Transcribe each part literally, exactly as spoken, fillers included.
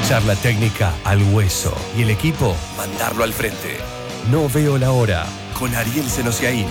Charla técnica al hueso y el equipo mandarlo al frente. No veo la hora con Ariel Senosiaín.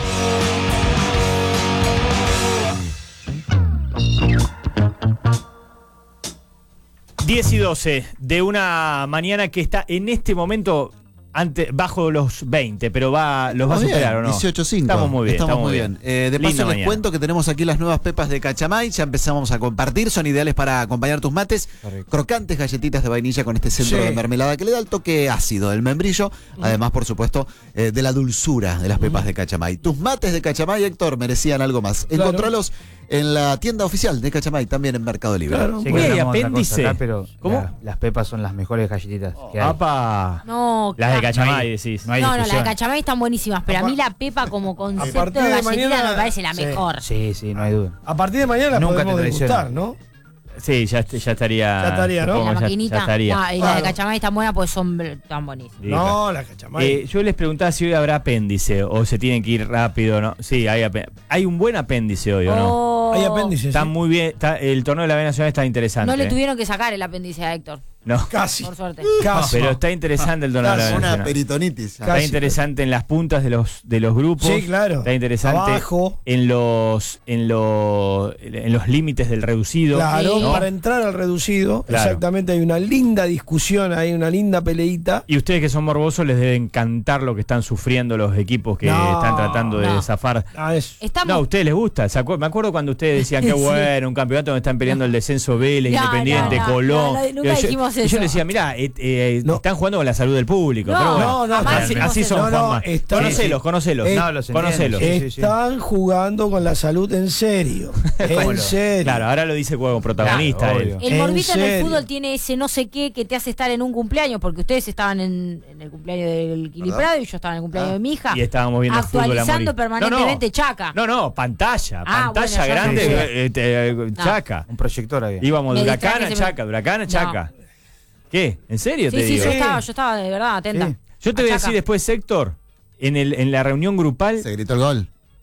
diez y doce de una mañana que está en este momento ante, bajo los veinte, pero va los va a superar, ¿o no? dieciocho cinco. Estamos muy bien. Estamos, estamos muy bien. bien. Eh, de paso les mañana. cuento que tenemos aquí las nuevas pepas de Cachamay. Ya empezamos a compartir. Son ideales para acompañar tus mates. Correcto. Crocantes galletitas de vainilla con este centro sí. de mermelada que le da el toque ácido del membrillo. Mm. Además, por supuesto, eh, de la dulzura de las pepas mm. de Cachamay. Tus mates de Cachamay, Héctor, merecían algo más. Claro. Encontralos en la tienda oficial de Cachamay, también en Mercado Libre. Claro. Sí, ¿Qué? Apéndice. Acá, pero ¿Cómo? La, las pepas son las mejores galletitas oh. que hay. ¡Apa! No, las de Cachamay, no hay, decís. No, hay no, no, las de Cachamay están buenísimas, pero a, a mí la pepa como concepto de, de galletita mañana, me parece la sí. mejor. Sí, sí, no hay duda. A partir de mañana Nunca podemos degustar, ¿no? Sí, ya, ya estaría. Ya estaría, ¿no? La maquinita. Ya, ya estaría. No, y claro. las de Cachamay están buenas pues son tan buenísimas. No, las Cachamay. Eh, yo les preguntaba si hoy habrá apéndice o se tienen que ir rápido, ¿no? Sí, hay apéndice. Hay un buen apéndice hoy, ¿o no? Oh. Hay apéndice. Está sí. muy bien. Está, el torneo de la B Nacional está interesante. No le ¿eh? tuvieron que sacar el apéndice a Héctor. No. Casi. Por suerte. Casi. Pero está interesante el torneo de la B Nacional. Una peritonitis. Está Casi. interesante en las puntas de los de los grupos. Sí, claro. Está interesante Abajo. en los en los en los límites del reducido. Claro, sí. para entrar al reducido, Claro. exactamente, hay una linda discusión, hay una linda peleita. Y ustedes que son morbosos les debe encantar lo que están sufriendo los equipos que No, están tratando de no. zafar. Ah, es. Estamos... No, a ustedes les gusta. ¿Se acuer- Me acuerdo cuando ustedes decían que Sí. bueno, un campeonato donde están peleando el descenso Vélez, No, Independiente, no, no, Colón. no, no, nunca Y yo, dijimos y yo eso. les decía, mirá, eh, eh, No. están jugando con la salud del público. No, pero bueno, no, no, jamás así, dijimos así eso. son, No, no, Juanma. está- Conocelos, conocelos. Eh, No, los entiendo. Conocelos. Sí, sí, sí. Están jugando con la salud en serio. En serio. Claro, ahora lo dice como protagonista Claro, él. obvio. El ¿En morbito en el serio? fútbol tiene ese no sé qué que te hace estar en un cumpleaños, porque ustedes estaban en, en el cumpleaños del Quiliprado y yo estaba en el cumpleaños Ah. de mi hija. Y estábamos viendo fútbol a morir. Actualizando permanentemente No, no. Chaca. No, no, pantalla, Ah, pantalla bueno, ya grande, sé. eh, eh, No. Chaca. Un proyector había. Íbamos de Me huracán distraje, a se me- Chaca, de huracán a Chaca. ¿Qué? ¿En serio Sí, te sí, digo? yo Sí. estaba, yo estaba de verdad atenta. Sí. Yo te voy a Chaca. decir después, Héctor, en, el, en la reunión grupal, Se gritó el gol.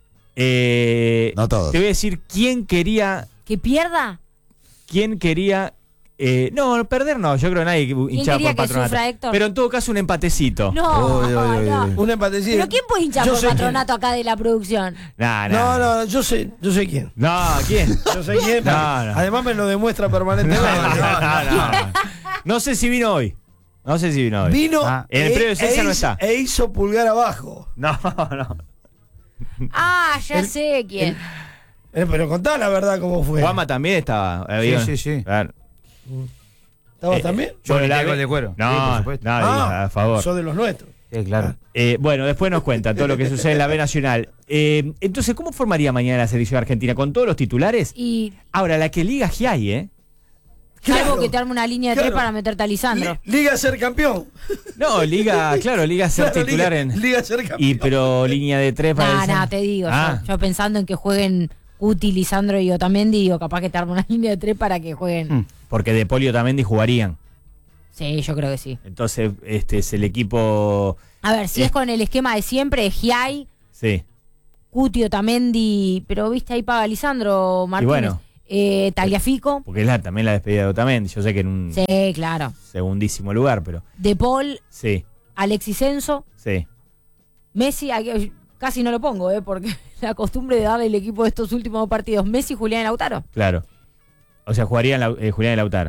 eh, No todos. te voy a decir quién quería, ¿Que pierda? quién quería, eh, no, perder no, yo creo que nadie hinchaba quería por que Patronato. sufra, Héctor? Pero en todo caso un empatecito. No, Uy, uy, uy, no. uy. Un empatecito. ¿Pero quién puede hinchar Yo por sé Patronato acá de la producción? Nah, quién. nah. No, no, yo sé, yo sé quién. No, ¿quién? Yo sé quién. No, porque no. Además me lo demuestra No, permanentemente. no, no, no. No sé si vino hoy. No sé si vino hoy. Vino Ah, en el e- previo de César e no hizo- está. E hizo pulgar abajo. No, no. Ah, ya El- sé quién. Eh, pero contá la verdad cómo fue. Juanma también estaba. había- sí, sí. Claro. ¿Estabas Eh, también? Yo Bueno, le la el ve- gol de cuero. No, Sí, por supuesto. no, Ah, a favor. sos de los nuestros. Sí, claro. Eh, bueno, después nos cuentan todo lo que sucede en la B Nacional. Eh, entonces, ¿cómo formaría mañana la selección argentina? ¿Con todos los titulares? Y Ahora, la que liga Giai, ¿eh? salvo Claro, que te arme una línea de claro. tres para meterte a Lisandro. Li- Liga ser campeón. No, liga, claro, liga ser Claro, titular liga, en... Liga ser campeón. Y pero línea de tres para... Nah, el- nah, te digo. Ah. Yo, yo pensando en que jueguen Uti, Lisandro y Otamendi, digo, capaz que te arme una línea de tres para que jueguen. Mm, Porque De Paul y Otamendi jugarían. Sí, yo creo que sí. Entonces, este es el equipo... A ver, si Eh. es con el esquema de siempre, Giai, Sí. Cuti, Otamendi, pero viste ahí paga Lisandro, Martínez. bueno. Eh, Tagliafico. Porque es la, también la despedida de Otamendi. Yo sé que en un Sí, claro. segundísimo lugar, pero... De Paul, Sí, Alexis Enzo, sí. Messi, aquí- casi no lo pongo, ¿eh? Porque la costumbre de darle el equipo de estos últimos dos partidos, Messi, Julián y Lautaro. Claro. O sea, jugaría Lau- eh, Julián y Lautaro.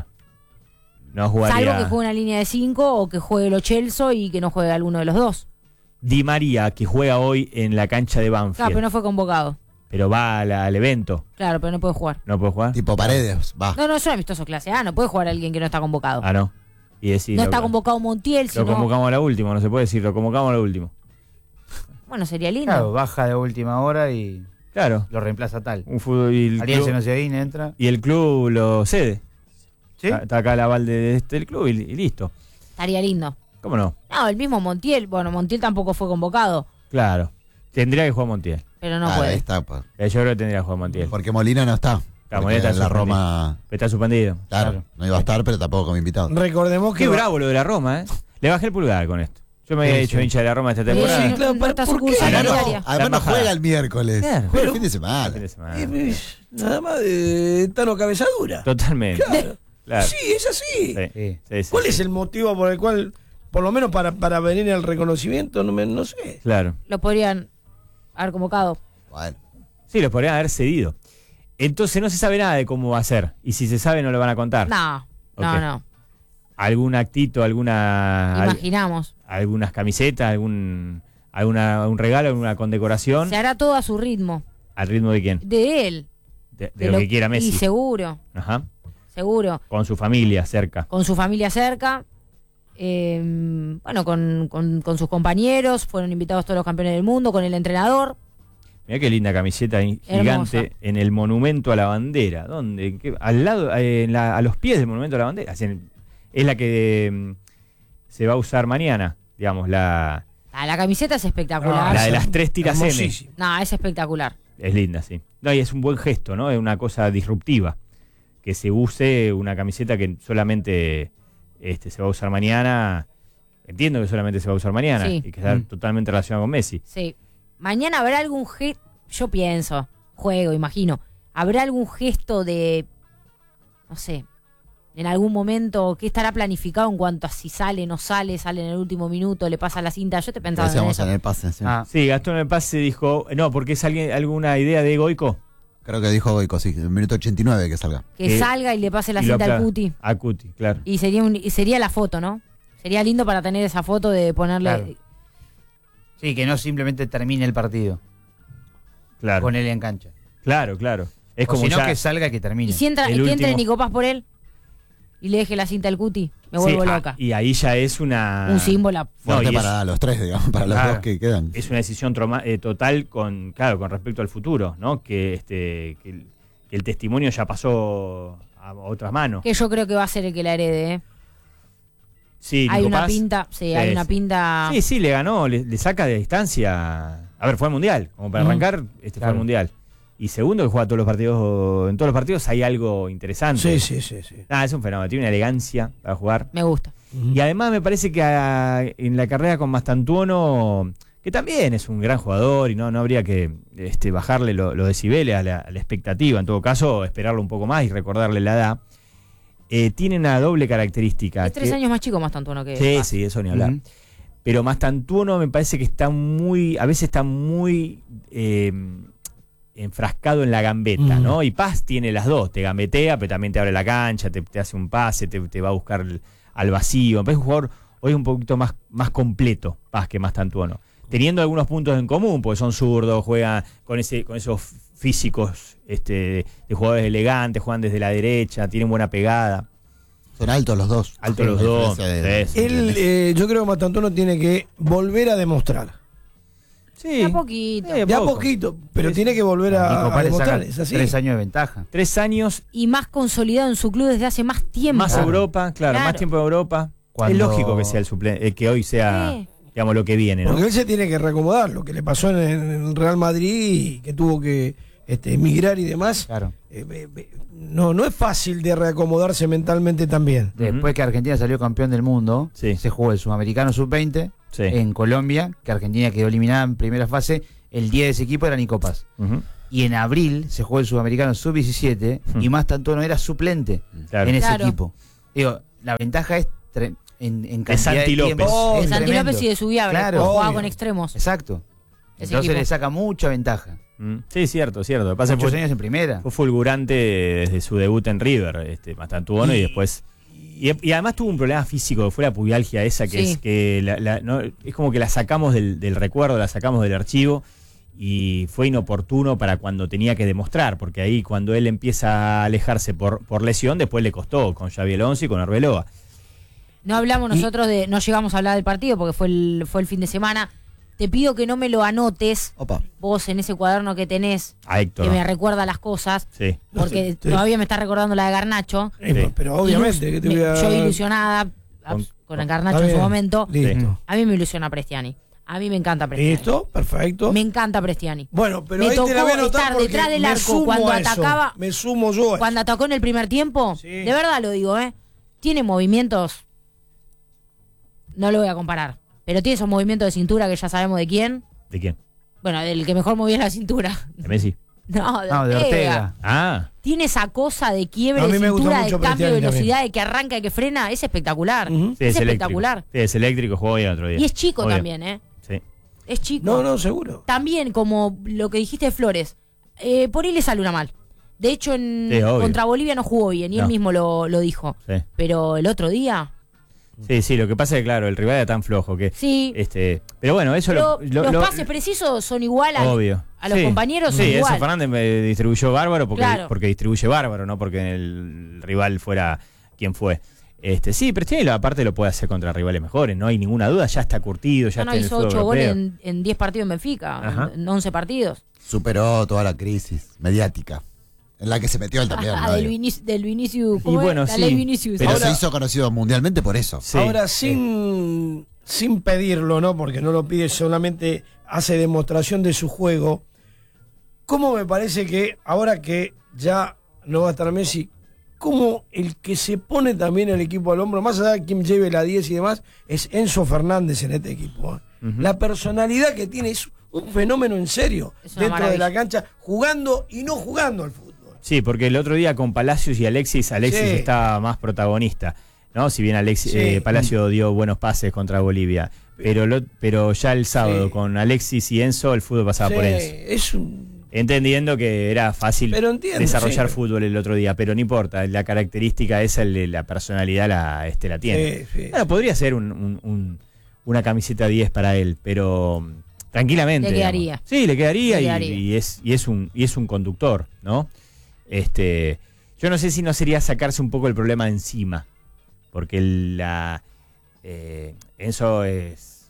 No jugaría... Salvo que juegue una línea de cinco o que juegue Lo Celso y que no juegue alguno de los dos. Di María, que juega hoy en la cancha de Banfield. Claro, pero no fue convocado. Pero va a la- al evento. Claro, pero no puede jugar. ¿No puede jugar? Tipo Paredes, va. No, no, es un amistoso clase A, no puede jugar alguien que no está convocado. Ah, no. Y decir, no lo- está convocado Montiel, Lo sino... convocamos a la última, no se puede decir, lo convocamos a la última. Bueno, sería lindo. Claro, baja de última hora y Claro. lo reemplaza tal. Un fútbol y el, Alianza club, no se viene, entra. y el club lo cede. ¿Sí? Está, está acá el aval de este el club y, y listo. Estaría lindo. ¿Cómo no? No, el mismo Montiel. Bueno, Montiel tampoco fue convocado, Claro. Tendría que jugar Montiel. pero no Claro, puede. ahí está, pues. Eh, Yo creo que tendría que jugar Montiel. Porque Molina no está. Claro, Porque Molina está en la suspendido. Roma, Está suspendido. claro, Claro. no iba a estar, pero tampoco como invitado. Recordemos que Qué va- bravo lo de la Roma, ¿eh? Le bajé el pulgar con esto. Yo me había Sí, hecho sí. hincha de la Roma esta Sí, temporada. Sí, no- claro, no ¿por está qué? sucursal Además, en no- Italia. Además no embajada. juega el miércoles. Claro. Juega el fin de semana. Fin de semana. Eh, Nada más de Tano Cabezadura. Totalmente. Claro. Claro. Sí, es así. Sí, sí, sí, ¿Cuál sí. es el motivo por el cual, por lo menos para, para venir al reconocimiento, no, me, no sé? Claro. Lo podrían haber convocado. Bueno. Sí, los podrían haber cedido. Entonces no se sabe nada de cómo va a ser. Y si se sabe, no lo van a contar. No, no, Ok. no. ¿Algún actito, alguna. al- Imaginamos. algunas camisetas, algún. alguna un regalo, alguna condecoración? Se hará todo a su ritmo. ¿Al ritmo de quién? De él. De, de lo, que quiera Messi. Y seguro, Ajá. seguro. Con su familia cerca. Con su familia cerca. eh, bueno, con, con- con sus compañeros. Fueron invitados todos los campeones del mundo. Con el entrenador. Mirá qué linda camiseta ahí, Hermosa. gigante en el Monumento a la Bandera. ¿Dónde? ¿En qué? Al lado, eh, en la- a los pies del Monumento a la Bandera. Es en- es la que mm, se va a usar mañana, digamos, la, Ah, la camiseta es espectacular. Ah, la de esa- las tres tiras M. hermosísimo. No, es espectacular. Es linda, sí. No, y es un buen gesto, ¿no? Es una cosa disruptiva. Que se use una camiseta que solamente este, se va a usar mañana. Entiendo que solamente se va a usar mañana. Sí. Y que está Mm. totalmente relacionado con Messi. Sí. Mañana habrá algún gesto. Yo pienso, juego, imagino. Habrá algún gesto de. No sé. En algún momento, ¿qué estará planificado en cuanto a si sale, no sale, sale en el último minuto, le pasa la cinta? Yo te pensaba en Decíamos eso. en el pase. Sí. Ah, Sí, Gastón en el pase dijo. No, porque es alguien, alguna idea de Goico. Creo que dijo Goico, sí, en el minuto ochenta y nueve que salga. Que que- salga y le pase la Y lo cinta al apla- Cuti. A Cuti, claro. Y sería, un, y sería la foto, ¿no? Sería lindo para tener esa foto de ponerle. Claro. sí, que no simplemente termine el partido Claro, con él en cancha. claro, claro. Es O como sino ya, que salga que termine. Y si entra, el y que entre último- Nico Paz por él y le deje la cinta al Cuti, me Sí, vuelvo ah, loca. y ahí ya es una. Un símbolo. No, Fuerte y es- para los tres, digamos, para los Claro. dos que quedan. Es una decisión troma- eh, total con, claro, con respecto al futuro, ¿no? Que este, que el, que el testimonio ya pasó a otras manos. Que yo creo que va a ser el que la herede, ¿eh? Sí, Hay Nico una Paz- pinta, sí, Sí, hay una sí. pinta. Sí, sí, le ganó, le, le saca de distancia. A ver, fue al mundial, como para Ujú. arrancar, este fue Claro. al mundial. Y segundo, que juega todos los partidos, en todos los partidos hay algo interesante. Sí, sí, sí, sí. Ah, es un fenómeno, tiene una elegancia para jugar. Me gusta. Y además me parece que a- en la carrera con Mastantuono, que también es un gran jugador y no, no habría que este, bajarle lo- los decibeles a la, a la expectativa, en todo caso esperarlo un poco más y recordarle la edad, eh, tiene una doble característica. Es tres que- años más chico más tanto, ¿no? Que Sí, Paz. sí, eso ni hablar. Ujú. Pero Mastantuono me parece que está muy, a veces está muy eh, enfrascado en la gambeta, Mm. ¿no? Y Paz tiene las dos, te gambetea, pero también te abre la cancha, te, te hace un pase, te, te va a buscar el- al vacío. Me parece un jugador hoy un poquito más, más completo, Paz, que Mastantuono. Teniendo algunos puntos en común, porque son zurdos, juegan con ese, con esos físicos este, de jugadores elegantes, juegan desde la derecha, tienen buena pegada. Son altos los dos. Altos Sí, los a dos. diferencia de- Sí, sí. Él, eh, yo creo que Mastantuono tiene que volver a demostrar. Sí, De a poquito. Sí, De a poco. poquito, pero Sí, tiene que volver a, Nico a Paz le saca demostrar. Es así. tres años de ventaja. Tres años, Y más consolidado en su club desde hace más tiempo. más Claro. Europa, claro, Claro. más tiempo en Europa. Cuando- Es lógico que sea el suplente, eh, que hoy sea, Sí. digamos, lo que viene, ¿no? Porque él se tiene que reacomodar. Lo que le pasó en el Real Madrid, que tuvo que este, emigrar y demás. Claro. eh, eh, eh, no, no es fácil de reacomodarse mentalmente también. Después que Argentina salió campeón del mundo, Sí. se jugó el Sudamericano sub veinte Sí. en Colombia, que Argentina quedó eliminada en primera fase. El diez de ese equipo era Nico Paz. Ujú, Y en abril se jugó el Sudamericano sub diecisiete Hmm. y Mastantuono era suplente claro. en ese Claro. equipo. Digo, la ventaja es tre- en, en De Santi cantidad de López. tiempo. Oh, De es Santi tremendo. López y de Subiabre. Claro. Jugaba Obvio. con extremos. Exacto. Ese Entonces equipo. le saca mucha ventaja. Mm, Sí, cierto, cierto. Lo que pasa es que Muchos fue, años en primera. fue fulgurante desde su debut en River, este, Mastantuono, y, después... Y, y además tuvo un problema físico, fue la pubialgia esa, que Sí. es que la- la- no, es como que la sacamos del, del recuerdo, la sacamos del archivo, y fue inoportuno para cuando tenía que demostrar, porque ahí cuando él empieza a alejarse por, por lesión, después le costó con Xabi Alonso y con Arbeloa. No hablamos nosotros de. No llegamos a hablar del partido porque fue el, fue el fin de semana. Te pido que no me lo anotes Opa. vos en ese cuaderno que tenés, A Héctor. que ¿no? me recuerda las cosas, Sí. porque Sí, sí. todavía me está recordando la de Garnacho. Eh, Sí. Pero obviamente Ilus- que te me- voy a... Yo ilusionada a- Con- con, el Está Garnacho en su bien. momento. Listo. A mí me ilusiona Prestiani. A mí me encanta Prestiani. Listo, perfecto. Me encanta Prestiani. Bueno, pero Me ahí te la voy a tocó anotar estar porque detrás del me arco sumo cuando a eso. atacaba- Me sumo yo a eso. Cuando atacó en el primer tiempo, Sí. de verdad lo digo, ¿eh? Tiene movimientos. No lo voy a comparar. Pero tiene esos movimientos de cintura que ya sabemos de quién. ¿De quién? Bueno, el que mejor movía la cintura. ¿De Messi? No, de, No, de Ortega. Ortega. Ah, Tiene esa cosa de quiebre, A mí de me gusta cintura, de mucho cambio de Prestiani velocidad, también. de que arranca, de que frena. Es espectacular. Ujú. sí, es, es, espectacular. eléctrico. Sí, es eléctrico, jugó bien el otro día. Y es chico Jugó bien. también, ¿eh? Sí. Es chico. No, no, seguro. También, como lo que dijiste de Flores, eh, por ahí le sale una mal. De hecho, en, Sí, obvio. contra Bolivia no jugó bien, y él No. mismo lo, lo dijo. Sí. Pero el otro día, Sí, sí, lo que pasa es que, claro, el rival era tan flojo que. sí. Este, pero bueno, eso Pero lo, lo- los lo- pases precisos son igual a, obvio. a los Sí. compañeros. Sí, son Enzo igual. Fernández me distribuyó bárbaro porque, Claro. porque distribuye bárbaro, no porque el rival fuera quien fue. Este, sí, Prestiani aparte lo puede hacer contra rivales mejores, no hay ninguna duda, ya está curtido, ya Ya no está en el hizo fútbol ocho goles europeo. en, en diez partidos en Benfica, Ajá. en once partidos. Superó toda la crisis mediática en la que se metió él también. Ah, ¿no? del, Vinic- del Vinicius. ¿cómo Y bueno, es? La sí, ley Vinicius. Pero Ahora- se hizo conocido mundialmente por eso. Sí. Ahora, sin, sin pedirlo, ¿no? Porque no lo pide, solamente hace demostración de su juego. ¿Cómo me parece que ahora que ya no va a estar Messi, cómo el que se pone también el equipo al hombro, más allá de quien lleve la diez y demás, es Enzo Fernández en este equipo? ¿eh? Ujú. La personalidad que tiene es un fenómeno en serio Es una dentro de la maravilla. cancha, jugando y no jugando al fútbol. Sí, porque el otro día con Palacios y Alexis, Alexis Sí. estaba más protagonista, ¿no? Si bien Alexis, Sí. eh, Palacio dio buenos pases contra Bolivia, pero lo- pero ya el sábado Sí. con Alexis y Enzo el fútbol pasaba Sí, por Enzo. es un... Entendiendo que era fácil Pero entiendo, desarrollar sí. fútbol el otro día, pero no importa, la característica esa, el de la personalidad la, este, la tiene. Sí, sí. Bueno, podría ser un, un- un- una camiseta diez para él, pero mm, tranquilamente. Le digamos. quedaría. Sí, le quedaría, Le y- quedaría. Y, es, y, es un, y es un conductor, ¿no? Este, yo no sé si no sería sacarse un poco el problema de encima, porque el, la, eh, Enzo es...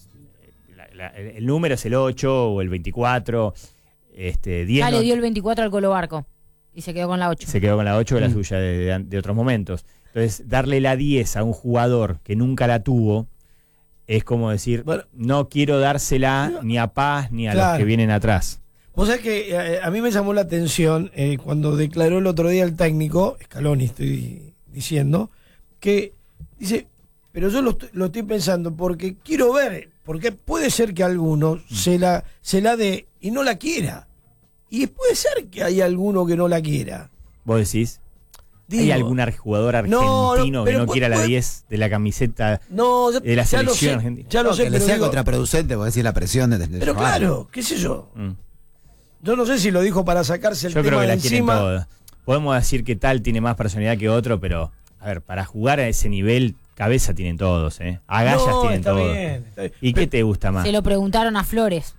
la- la- el, el número es el ocho o el veinticuatro, este, diez Ya no- le dio el veinticuatro al Colo Barco y se quedó con la ocho. se quedó con la ocho, que la Mm. suya de, de- de otros momentos. Entonces, darle la diez a un jugador que nunca la tuvo es como decir, Bueno. no quiero dársela ni a Paz ni a Claro. los que vienen atrás. Vos sabés que eh, a mí me llamó la atención eh, cuando declaró el otro día el técnico, Scaloni estoy diciendo, que dice, pero yo lo, estoy- lo estoy pensando porque quiero ver, porque puede ser que alguno se la, se la dé y no la quiera. Y puede ser que hay alguno que no la quiera. ¿Vos decís? ¿Hay Digo, algún ar- jugador No, argentino no, que pero no pu- quiera la puede- diez de la camiseta? No, ya, de la ya lo selección sé, argentina? ya lo No, sé, que le pero, sea digo, contraproducente, porque decir la presión de, de pero llevar. claro, qué sé yo. Mm. Yo no sé si lo dijo para sacarse el Yo tema creo que de la quieren encima. todas. Podemos decir que tal tiene más personalidad que otro, pero, a ver, para jugar a ese nivel, cabeza tienen todos, ¿eh? Agallas No, tienen está todos. bien, está bien. ¿Y qué te gusta más? Se lo preguntaron a Flores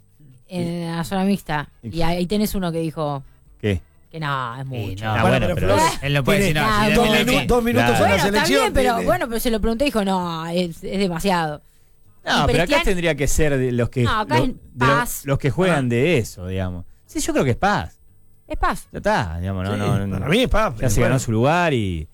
en la zona mixta y ahí tenés uno que dijo ¿Qué? que no, es mucho. Sí, no. Ah, Bueno, bueno, pero pero... Flores- Él no puede decir Tiene- nada. Ah, si dos le- minu- le- dos minutos Claro. en la Bueno, selección. también, pero tiene- bueno, pero se lo pregunté y dijo, no, es, es demasiado. No, Y pero acá Prestiani- tendría que ser de los que No, acá lo- es de lo- Paz. los que juegan Ah. de eso, digamos. Sí, yo creo que es Paz. Es paz. Ya está, digamos, no, Sí, no, no, para mí es Paz, ya pero se ganó bueno. su lugar y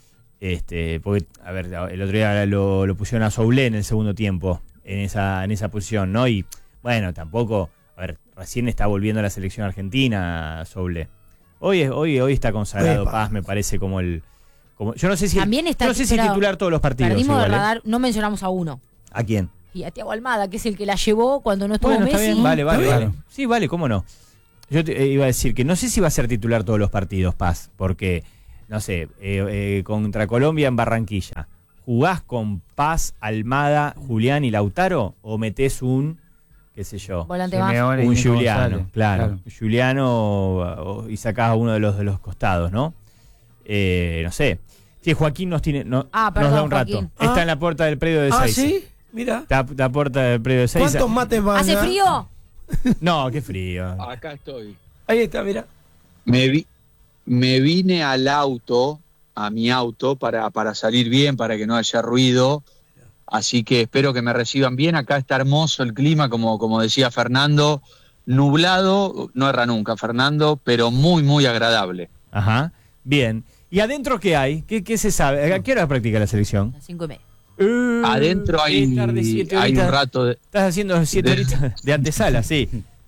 este, porque a ver, el otro día lo, lo pusieron a Soulé en el segundo tiempo en esa en esa posición, ¿no? Y bueno, tampoco, a ver, recién está volviendo a la selección argentina Soulé. Hoy es, hoy hoy está consagrado Epa. Paz, me parece como el como yo no sé si También está yo no sé si titulado. titular todos los partidos Perdimos igual, de ¿eh? radar, no mencionamos a uno. ¿A quién? Y a Thiago Almada, que es el que la llevó cuando no estuvo Bueno, está Messi. bien, vale, vale, Está vale. bien. Sí, vale, cómo no. Yo te, eh, iba a decir que no sé si va a ser titular todos los partidos, Paz, porque, no sé, eh, eh, contra Colombia en Barranquilla, ¿jugás con Paz, Almada, Julián y Lautaro o metés un, qué sé yo, Volante más. Simeone y un Nico Juliano, González. claro, Juliano o- y sacás a uno de los de los costados, ¿no? Eh, no sé. Sí, Joaquín nos tiene, no- Ah, nos perdón, da un rato. Joaquín. Está Ah. en la puerta del predio de Ah, seis. sí, mira. Está, está a la puerta del predio de seis. ¿Cuántos mates van? ¿Hace a- frío? No, qué frío. Acá estoy. Ahí está, mira. Me, vi, me vine al auto, a mi auto, para, para salir bien, para que no haya ruido. Así que espero que me reciban bien. Acá está hermoso el clima, como, como decía Fernando. Nublado, no erra nunca, Fernando, pero muy, muy agradable. Ajá, bien. ¿Y adentro qué hay? ¿Qué, qué se sabe? ¿A qué hora practica la selección? A las cinco y media. Uh, Adentro hay, es tarde, siete hay un horitas. rato de... Estás haciendo siete de- horitas de antesala, sí.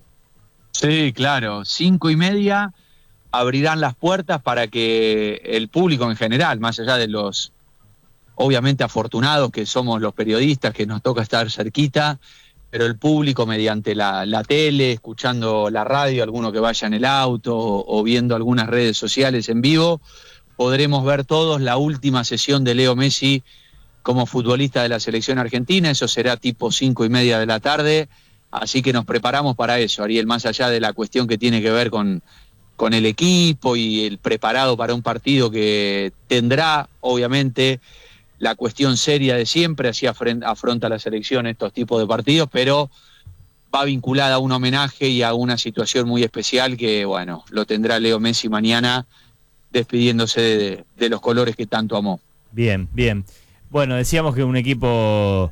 Sí, claro. Cinco y media abrirán las puertas para que el público en general, más allá de los obviamente afortunados que somos los periodistas, que nos toca estar cerquita, pero el público mediante la, la tele, escuchando la radio, alguno que vaya en el auto o, o viendo algunas redes sociales en vivo, podremos ver todos la última sesión de Leo Messi como futbolista de la selección argentina. Eso será tipo cinco y media de la tarde, así que nos preparamos para eso, Ariel, más allá de la cuestión que tiene que ver con, con el equipo y el preparado para un partido que tendrá, obviamente, la cuestión seria de siempre, así afronta la selección estos tipos de partidos, pero va vinculada a un homenaje y a una situación muy especial que, bueno, lo tendrá Leo Messi mañana despidiéndose de, de los colores que tanto amó. Bien, bien. Bueno, decíamos que un equipo,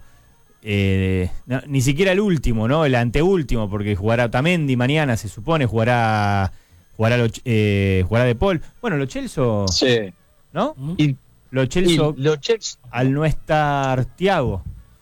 eh, no, ni siquiera el último, ¿no? El anteúltimo, porque jugará Otamendi mañana, se supone, jugará jugará, lo, eh, jugará De Paul. Bueno, Lo Celso, sí. ¿no? Y Lo Celso, Y Lo Celso, al no estar Thiago.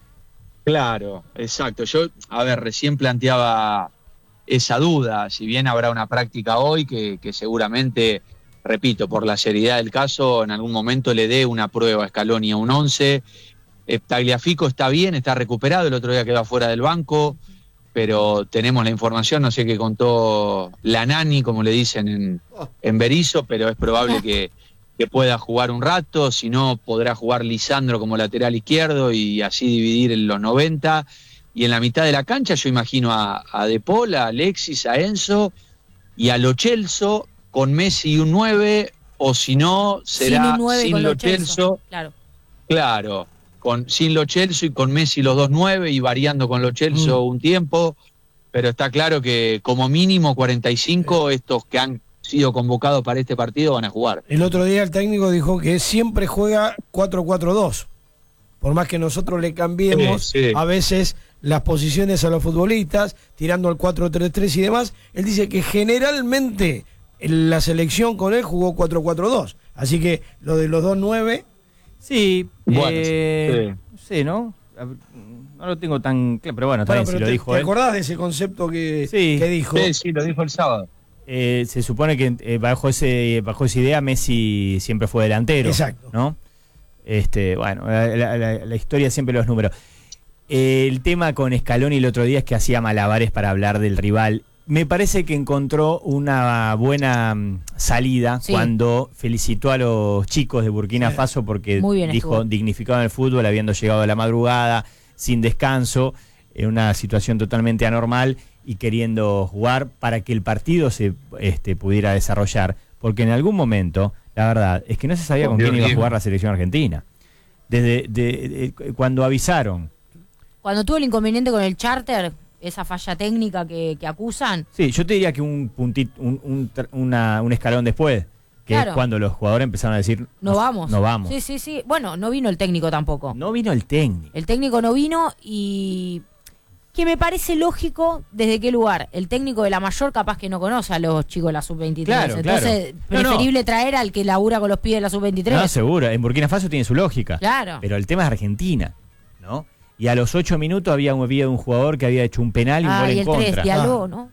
Claro, exacto. Yo, a ver, recién planteaba esa duda, si bien habrá una práctica hoy que, que seguramente, repito, por la seriedad del caso, en algún momento le dé una prueba a Scaloni a un once. Eh, Tagliafico está bien, está recuperado, el otro día quedó fuera del banco, pero tenemos la información, no sé qué contó la Nani, como le dicen en, en Berisso, pero es probable que que pueda jugar un rato, si no podrá jugar Lisandro como lateral izquierdo y así dividir en los noventa, y en la mitad de la cancha yo imagino a, a De Paul, a Alexis, a Enzo y a Lo Celso con Messi y un nueve, o si no será sin, sin Lo Celso, claro, claro con, sin Lo Celso y con Messi los dos nueve y variando con Lo Celso mm. un tiempo, pero está claro que como mínimo cuarenta y cinco estos que han sido convocados para este partido van a jugar. El otro día el técnico dijo que siempre juega cuatro cuatro dos. Por más que nosotros le cambiemos sí, sí. a veces las posiciones a los futbolistas, tirando al cuatro tres tres y demás, él dice que generalmente la selección con él jugó cuatro cuatro dos. Así que lo de los dos nueve... Sí, bueno, eh, sí. sí, ¿no? No lo tengo tan claro, pero bueno, también bueno, si lo te, dijo ¿te él. acordás de ese concepto que, sí. que dijo? Sí, sí, lo dijo el sábado. Eh, se supone que eh, bajo ese bajo esa idea Messi siempre fue delantero. Exacto. ¿No? Este, bueno, la, la, la, la historia siempre los números. Eh, el tema con Scaloni el otro día es que hacía malabares para hablar del rival. Me parece que encontró una buena um, salida sí. cuando felicitó a los chicos de Burkina sí. Faso porque dijo estuvo. dignificaban el fútbol, habiendo llegado a la madrugada, sin descanso, en una situación totalmente anormal y queriendo jugar para que el partido se este, pudiera desarrollar, porque en algún momento, la verdad, es que no se sabía con quién iba a jugar la selección argentina. Desde de, de, cuando avisaron. Cuando tuvo el inconveniente con el charter, esa falla técnica que, que acusan. Sí, yo te diría que un puntito, un, un, una, un escalón después, que claro. es cuando los jugadores empezaron a decir, no vamos. No vamos. Sí, sí, sí. Bueno, no vino el técnico tampoco. No vino el técnico. El técnico no vino y... que me parece lógico desde qué lugar. El técnico de la mayor capaz que no conoce a los chicos de la sub veintitrés. Claro, Entonces, claro. preferible no, no. traer al que labura con los pibes de la sub veintitrés. No, seguro. En Burkina Faso tiene su lógica. Claro. Pero el tema es Argentina, ¿no? Y a los ocho minutos había, había un jugador que había hecho un penal y un ah, gol y en el contra. tres, dialogó, ¿no?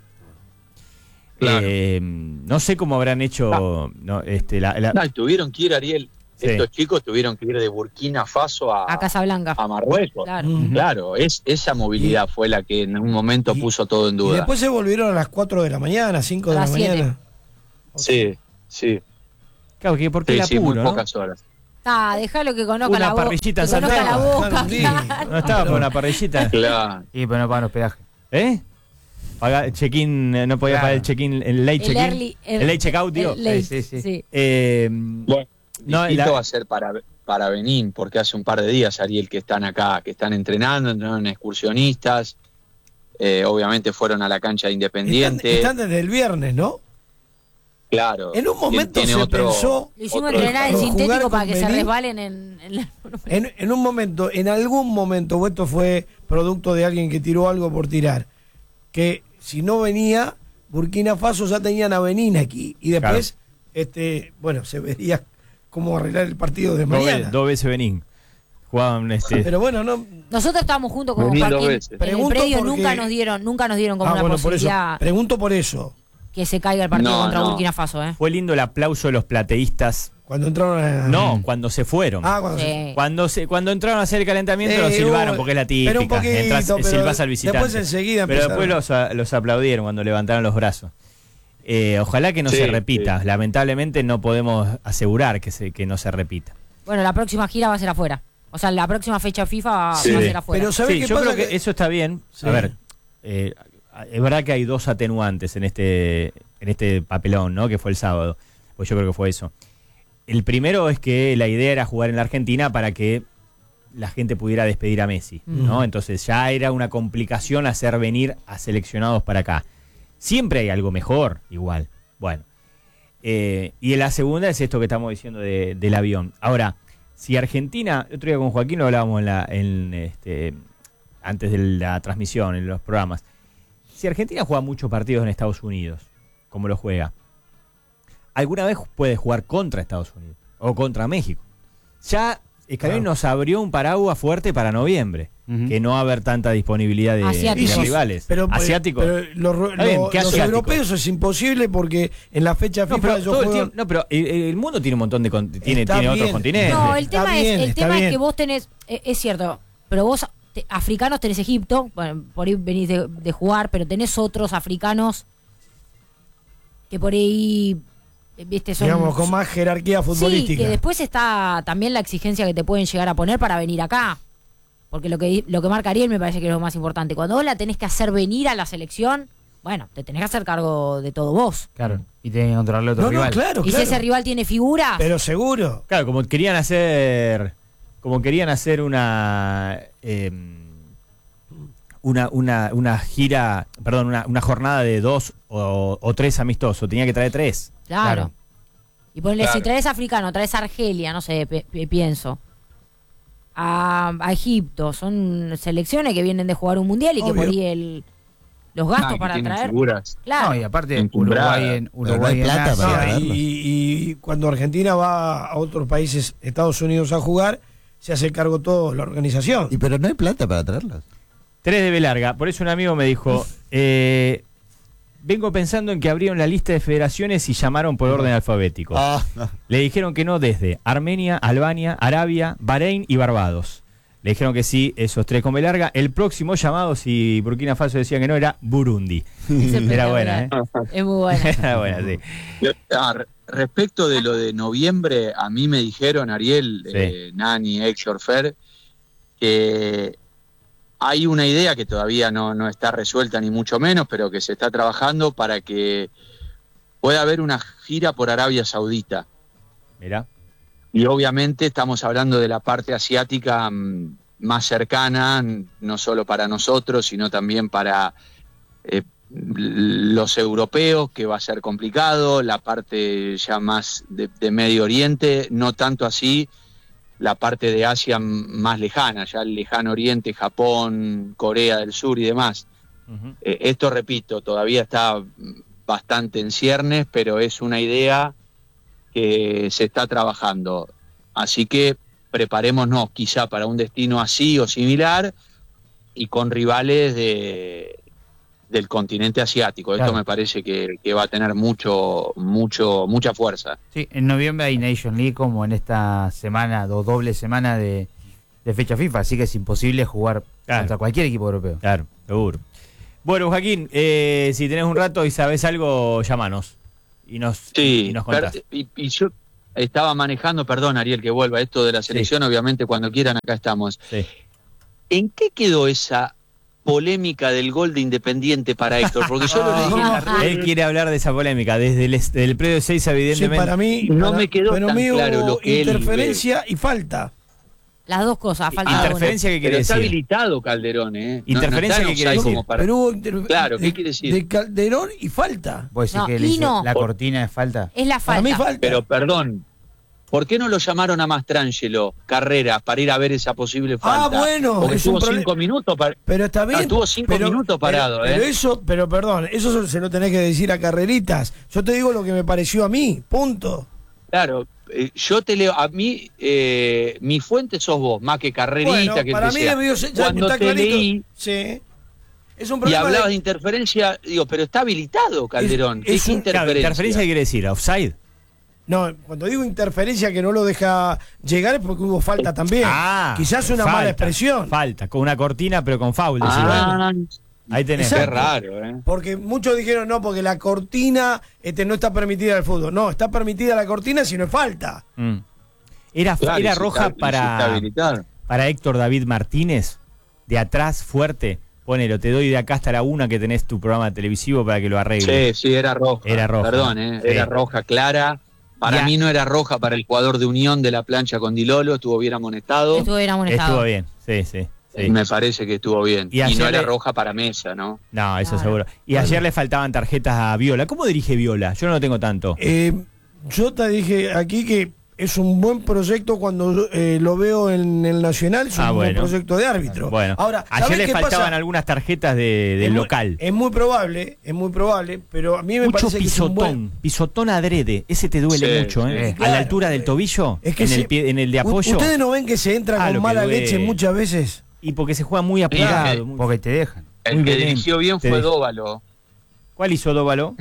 Claro. Eh, no sé cómo habrán hecho... No. No, este, la, la... No, tuvieron que ir, Ariel... Sí. Estos chicos tuvieron que ir de Burkina Faso a, a Casablanca, a Marruecos. Claro, uh-huh. claro es, esa movilidad y, fue la que en un momento y, puso todo en duda. Y después se volvieron a las cuatro de la mañana, cinco de la mañana. Sí, sí. Claro, que porque sí, el sí, apuro, muy ¿no? pocas horas. Ah, déjalo que conozca una la boca. parrillita que conozca la boca. Claro. No estaba por una parrillita. Claro. Y pero no pagan hospedaje. ¿Eh? Paga el check-in, no podía claro. pagar el check-in, el late check-in. El, early, el, el late check-out, tío. Sí, sí, sí. sí. Eh, bueno. No, distinto la... va a ser para, para Benín, porque hace un par de días, Ariel, que están acá, que están entrenando, entrenaron excursionistas, eh, obviamente fueron a la cancha de Independiente. Están, están desde el viernes, ¿no? Claro. En un momento se otro, pensó... Le hicimos entrenar en sintético para que Benín, se resbalen en... En, la... en... en un momento, en algún momento, o esto fue producto de alguien que tiró algo por tirar, que si no venía, Burkina Faso ya tenían a Benín aquí, y después, claro. este bueno, se vería... cómo arreglar el partido de mañana. Dos veces Benín. Jugaban este. Pero bueno, no. Nosotros estábamos juntos como parking. En el predio porque... nunca nos dieron, nunca nos dieron como ah, una bueno, posibilidad. Por eso, pregunto por eso. Que se caiga el partido no, contra no. Burkina Faso, ¿eh? Fue lindo el aplauso de los plateístas Cuando entraron a... No, cuando se fueron. Ah, cuando Sí. se... Cuando se, cuando entraron a hacer el calentamiento Eh, lo silbaron hubo- porque es la pero un típica. poquito, Entras, pero silbás al visitante. después enseguida pero empezaron. después los, a- los aplaudieron cuando levantaron los brazos. Eh, ojalá que no Sí, se repita. sí. Lamentablemente no podemos asegurar que, se, que no se repita. Bueno, la próxima gira va a ser afuera. O sea, la próxima fecha FIFA va, Sí. va a ser afuera. Pero ¿sabés Sí, qué yo pasa? creo que, eso está bien. Sí. A ver, eh, es verdad que hay dos atenuantes en este, en este papelón, ¿no? Que fue el sábado. Pues yo creo que fue eso. El primero es que la idea era jugar en la Argentina para que la gente pudiera despedir a Messi, ¿no? Mm. Entonces ya era una complicación hacer venir a seleccionados para acá. Siempre hay algo mejor, igual. Bueno. Eh, y la segunda es esto que estamos diciendo de- del avión. Ahora, si Argentina, el otro día con Joaquín lo hablábamos en la, en este, antes de la transmisión, en los programas. Si Argentina juega muchos partidos en Estados Unidos, como lo juega, alguna vez puede jugar contra Estados Unidos o contra México. Ya Scaloni Claro. nos abrió un paraguas fuerte para noviembre, Ujú. que no va a haber tanta disponibilidad de, de Asiáticos. rivales. Pero, Asiáticos. pero los, ro- Está bien, los- ¿qué los asiáticos? europeos es imposible porque en la fecha No, FIFA pero, ellos todo el juegan- tiempo- no, pero el, el mundo tiene un montón de con- tiene, Está tiene otros bien. continentes. No, el Está tema bien, es el está tema es bien. que vos tenés, eh, es cierto, pero vos te- africanos tenés Egipto, bueno, por ahí venís de, de jugar, pero tenés otros africanos que por ahí, eh, viste, son digamos, con más jerarquía sí, futbolística. que después está también la exigencia que te pueden llegar a poner para venir acá. Porque lo que lo que marca Ariel me parece que es lo más importante. Cuando vos la tenés que hacer venir a la selección, bueno, te tenés que hacer cargo de todo vos. Claro. Y tienen que controlarle a otro no, rival. no, claro, Y si claro. ese rival tiene figuras, Pero seguro. Claro, como querían hacer, como querían hacer una, eh, una, una, una gira, perdón, una, una jornada de dos o, o tres amistosos, tenía que traer tres. claro. claro. Y ponle, Claro. si traes africano, traes Argelia, no sé, pe- pe- pienso. A, a Egipto, son selecciones que vienen de jugar un mundial y que Obvio. por ahí el, los gastos Ah, que para tienen traer. figuras. Claro. No, y aparte Encumbrada. Uruguay en Pero no Uruguay hay en plata Asia. para No, traerlos. y, y cuando Argentina va a otros países, Estados Unidos, a jugar, se hace cargo todo la organización. Y pero no hay plata para traerlos. Tres de B larga. Por eso un amigo me dijo, eh, vengo pensando en que abrieron la lista de federaciones y llamaron por orden alfabético. Ah, Le dijeron que no desde Armenia, Albania, Arabia, Bahrein y Barbados. Le dijeron que sí, esos tres con B larga. El próximo llamado, si Burkina Faso decía que no, era Burundi. Era buena, ¿eh? Es muy buena. Era buena, sí. Ah, re- respecto de lo de noviembre, a mí me dijeron, Ariel, Sí. eh, Nani, Héctor Fer, que hay una idea que todavía no, no está resuelta ni mucho menos, pero que se está trabajando para que pueda haber una gira por Arabia Saudita. Mirá. Y obviamente estamos hablando de la parte asiática mm, más cercana, n- no solo para nosotros, sino también para eh, l- los europeos, que va a ser complicado, la parte ya más de, de Medio Oriente, no tanto así la parte de Asia m- más lejana, ya el lejano Oriente, Japón, Corea del Sur y demás. Ujú. Eh, esto, repito, todavía está mm, bastante en ciernes, pero es una idea que se está trabajando. Así que preparémonos quizá para un destino así o similar y con rivales de, del continente asiático. Esto Claro. me parece que, que va a tener mucho, mucho, mucha fuerza. Sí, en noviembre hay Nation League como en esta semana, o doble semana de, de fecha FIFA, así que es imposible jugar Claro. contra cualquier equipo europeo. Claro, seguro. Bueno, Joaquín, eh, si tenés un rato y sabés algo, llámanos. Y nos, Sí, y nos contás. per- y, y yo estaba manejando, perdón Ariel que vuelva, esto de la selección, obviamente cuando quieran acá estamos. Sí. ¿En qué quedó esa polémica del gol de Independiente para Héctor? Porque yo lo leí en la red. Él quiere hablar de esa polémica. Desde el, est- del predio seis, Sí, evidentemente. para mí No para- me quedó para tan mí claro hubo lo que él interferencia y falta. Las dos cosas, falta una. ¿Interferencia qué quiere Pero está decir? habilitado Calderón, ¿eh? ¿Interferencia qué quiere offside decir? como para- Pero hubo inter- Claro, ¿qué de- quiere decir? De Calderón y falta. ¿Vos decís No, que le y hizo no. la cortina de falta? Es la Para mí falta. falta. Pero perdón, ¿por qué no lo llamaron a Mastrangelo, Carrera, para ir a ver esa posible falta? Ah, bueno, Porque es un estuvo problema. cinco minutos para... Pero está bien. Ah, estuvo cinco pero- minutos parado, pero, ¿eh? Pero eso, pero perdón, eso se lo tenés que decir a Carreritas. Yo te digo lo que me pareció a mí, punto. Claro, eh, yo te leo, a mí, eh, mi fuente sos vos, más que Carrerita, Bueno, que para el que mí sea. es medio ya Cuando está te clarito. leí Sí. Es un y problema hablabas de de, interferencia, digo, pero está habilitado Calderón. Es- ¿Qué es un- interferencia? Claro, ¿interferencia qué quiere decir? ¿Offside? No, cuando digo interferencia que no lo deja llegar es porque hubo falta también. Ah, quizás una falta, mala expresión. Falta, con una cortina pero con foul. decís, Ah, bueno. Ahí tenés. qué raro, ¿eh? Porque muchos dijeron, no, porque la cortina este, no está permitida al fútbol. No, está permitida la cortina si no es falta. Mm. Era, Claro, era y si roja está- y si está para, habilitado. para Héctor David Martínez, de atrás, fuerte. Ponelo, te doy de acá hasta la una que tenés tu programa televisivo para que lo arregles. Sí, sí, era roja. Era roja. Perdón, ¿eh? Sí. Era roja clara. Para Ya. mí no era roja para el jugador de Unión de la plancha con Dilolo, estuvo bien amonestado. Estuvo bien amonestado. Estuvo bien, sí, sí. sí. Me parece que estuvo bien. Y Y, ayer no era le- roja para Mesa, ¿no? No, eso Claro. seguro. Y ayer le faltaban tarjetas a Viola. ¿Cómo dirige Viola? Yo no lo tengo tanto. Eh, yo te dije aquí que es un buen proyecto cuando eh, lo veo en el Nacional, es un Ah, buen bueno. proyecto de árbitro. Bueno, Ahora, ayer ¿sabés le qué faltaban pasa? algunas tarjetas de, del Es muy- local. Es muy probable, es muy probable, pero a mí me Mucho parece que es un pisotón, buen... pisotón adrede. Ese te duele Sí, mucho, ¿eh? sí. A Claro. la altura del tobillo, Es que en, se- el pie, en el de U- apoyo. ¿Ustedes no ven que se entra Ah, lo con que mala duele. leche muchas veces? Y porque se juega muy apurado. Mira, muy- Porque te dejan. El Muy que bien, dirigió bien te fue dejo. Dóvalo. ¿Cuál hizo Dóvalo?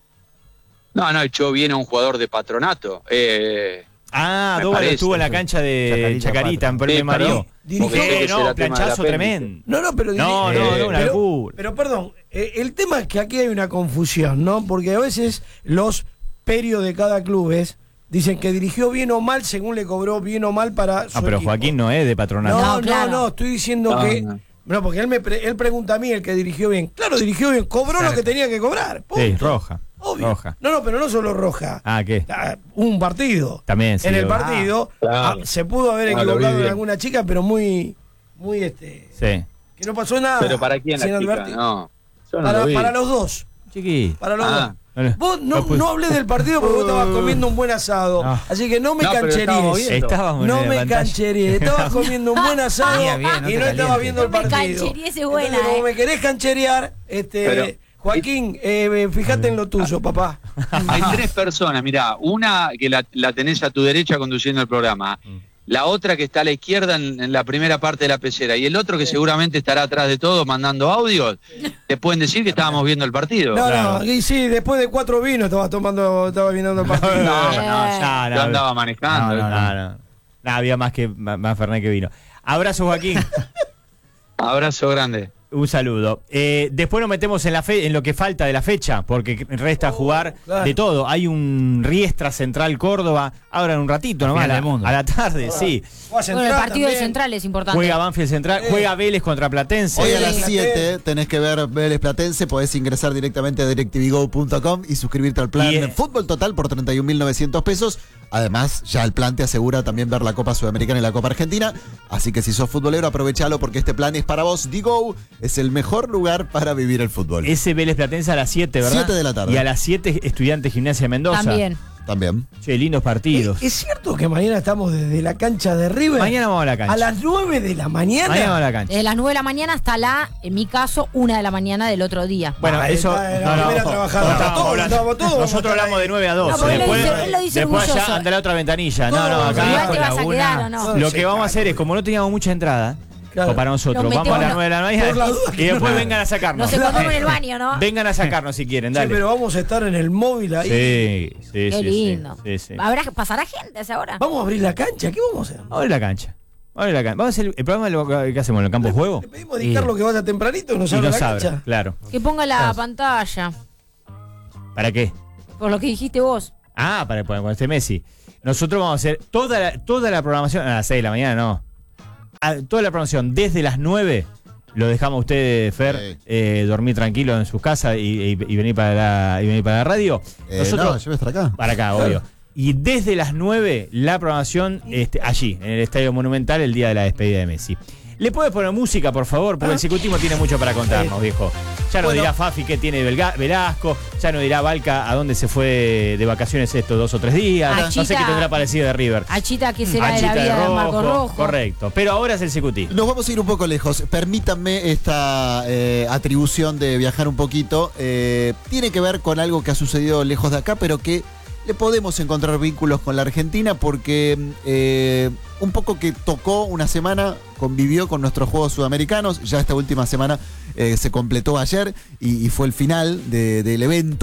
No, no, echó bien a un jugador de Patronato. Eh, Ah, Me Dóvalo parece, estuvo en la sí. cancha de Chacarita, Chacarita, en Sí, Premio Mario. perdón. Dirigió- Porque sé Eh, que no, será tema de la planchazo apéndice. tremendo. No, no, pero... No, no, eh, no, una pero, locura. pero perdón, eh, el tema es que aquí hay una confusión, ¿no? Porque a veces los perios de cada club es, dicen que dirigió bien o mal según le cobró bien o mal para su Ah, pero equipo. Joaquín no es de patronato. No, No, no, claro. no, estoy diciendo No, que... no. No, porque él me pre- él pregunta a mí el que dirigió bien. Claro, dirigió bien, cobró lo que tenía que cobrar. Punto. Sí, roja. Obvio. Roja. No, no, pero no solo roja. Ah, ¿qué? Ah, un partido. También, sí, En el obvio. partido Claro. ah, se pudo haber Ah, lo vi equivocado en bien. alguna chica, pero muy, muy este, Sí. que no pasó nada. Pero ¿para quién sin la chica? advertir. No, yo no para, lo vi. para los dos. Chiqui. Para los Ah. dos. Vos no, No, pues- no hablé del partido porque vos estabas comiendo un buen asado. No. Así que no me No, pero estábamos cancheríes. viendo. Estábamos No en la me pantalla. cancheríes. Estabas comiendo un buen asado Venía bien, no y te no estabas calientes. viendo el No me partido. cancheríes es buena, Entonces, como eh. me querés cancherear, este, Pero- Joaquín, eh, fíjate en lo tuyo, papá. Hay tres personas, mirá, una que la, la tenés a tu derecha conduciendo el programa, la otra que está a la izquierda en, en la primera parte de la pecera y el otro que seguramente estará atrás de todo mandando audios, te pueden decir que estábamos viendo el partido. No, Claro. no, y sí, después de cuatro vinos estabas tomando, estabas viendo el partido. No, Eh. no, ya, Yo no, andaba manejando. No, no, no. No, había más que más, más Fernet que vino. Abrazo, Joaquín. Abrazo grande. Un saludo. Eh, después nos metemos en la fe, en lo que falta de la fecha, porque resta jugar claro. de todo. Hay un Riestra Central Córdoba, ahora en un ratito nomás, a Final la, del mundo. a la tarde, sí. Juega Bueno, el Central partido de también. Central es importante. Juega Banfield Central, Sí. juega Vélez contra Platense. Hoy a Sí. las siete tenés que ver Vélez Platense, podés ingresar directamente a directivigo punto com y suscribirte al plan Y, eh, de Fútbol Total por treinta y un mil novecientos pesos. Además, ya el plan te asegura también ver la Copa Sudamericana y la Copa Argentina. Así que si sos futbolero, aprovechalo porque este plan es para vos. Digo, es el mejor lugar para vivir el fútbol. Ese Vélez Platense a las siete, ¿verdad? siete de la tarde. Y a las siete Estudiantes Gimnasia de Mendoza. También. También. Che, lindos partidos. ¿Es cierto que mañana estamos desde la cancha de River? Mañana vamos a la cancha. A las nueve de la mañana. Mañana vamos a la cancha. Desde las nueve de la mañana hasta la, en mi caso, una de la mañana del otro día. Bueno, Ah, eso. está en la No, no, primera no, trabajada. no estábamos Todos, hablando. estábamos todos, vamos a Nosotros estar hablamos ahí. de nueve a No, doce. porque él lo después dice- él lo dice después orgulloso. allá anda la otra ventanilla. No, no, Todos, acá. Igual te vas a la quedar una. o no. No, Lo se que vamos a cae. hacer es, como no teníamos mucha entrada, Claro. o para nosotros, Nos vamos a las metemos- nueve de la por la mañana duda y que después no- vengan a sacarnos. Nos encontramos en el baño, ¿no? Vengan a sacarnos si quieren, Sí, dale. pero vamos a estar en el móvil ahí. Sí, sí, Qué sí, lindo. sí, sí. ¿Habrá, ¿Pasará gente a esa hora? Vamos a abrir la cancha. ¿Qué vamos a hacer? Vamos a la cancha. Vamos a la cancha. Vamos a hacer el, el programa lo que hacemos en el campo de juego. Le pedimos a Di Carlos que vaya tempranito y nos Y abra no la sabe, cancha. claro. Que ponga la pantalla, ¿Para qué? por lo que dijiste vos. Ah, para para cuando esté Messi. Nosotros vamos a hacer toda la, toda la programación a las seis de la mañana, no. A- toda la programación desde las nueve. Lo dejamos a usted, Fer, Sí. eh, dormir tranquilo en sus casas y, y- y venir para la, y venir para la radio. Eh, Nosotros, no, yo voy a estar acá. para acá, obvio. Y desde las nueve, la programación este, allí, en el Estadio Monumental, el día de la despedida de Messi. ¿Le puedes poner música, por favor? Porque el Cicutismo tiene mucho para contarnos, viejo. Ya nos Bueno. dirá Fafi qué tiene Belga- Velasco, ya nos dirá Valca a dónde se fue de vacaciones estos dos o tres días. Ah, no sé Chita. qué tendrá parecido de River. Achita, ¿qué será Achita de la vida de, Marco Rojo? Correcto. Pero ahora es el Cicutismo. Nos vamos a ir un poco lejos. Permítanme esta eh, atribución de viajar un poquito. Eh, tiene que ver con algo que ha sucedido lejos de acá, pero que le podemos encontrar vínculos con la Argentina porque eh, un poco que tocó una semana, convivió con nuestros Juegos Sudamericanos. Ya esta última semana eh, se completó ayer y, y fue el final de- del evento.